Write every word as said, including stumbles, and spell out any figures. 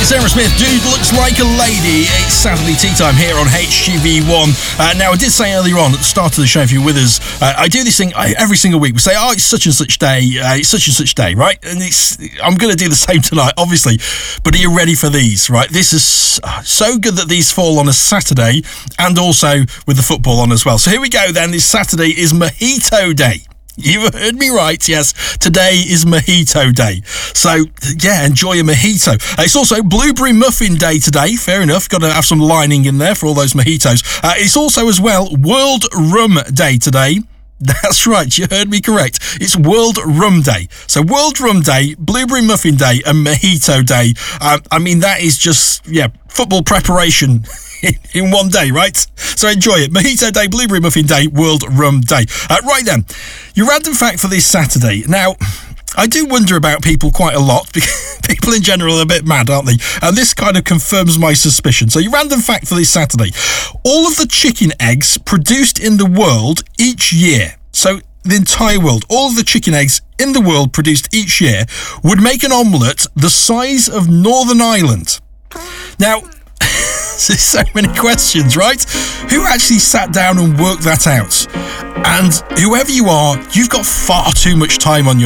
Sarah Smith, Dude Looks Like a Lady. It's Saturday tea time here on H G V one. Uh, now, I did say earlier on at the start of the show, if you're with us, uh, I do this thing I, every single week. We say, oh, it's such and such day, uh, it's such and such day, right? And it's I'm going to do the same tonight, obviously. But are you ready for these, right? This is so good that these fall on a Saturday and also with the football on as well. So here we go then. This Saturday is Mojito Day. You've heard me right, yes. Today is Mojito Day. So, yeah, enjoy a mojito. Uh, it's also Blueberry Muffin Day today. Fair enough. Got to have some lining in there for all those mojitos. Uh, it's also, as well, World Rum Day today. That's right, you heard me correct. It's World Rum Day. So World Rum Day, Blueberry Muffin Day, and Mojito Day. Um, I mean, that is just, yeah, football preparation in one day, right? So enjoy it. Mojito Day, Blueberry Muffin Day, World Rum Day. Uh, right then, your random fact for this Saturday. Now, I do wonder about people quite a lot, because people in general are a bit mad, aren't they? And this kind of confirms my suspicion. So your random fact for this Saturday. All of the chicken eggs produced in the world each year, so the entire world, all of the chicken eggs in the world produced each year would make an omelette the size of Northern Ireland. Now, there's so many questions, right? Who actually sat down and worked that out? And whoever you are, you've got far too much time on your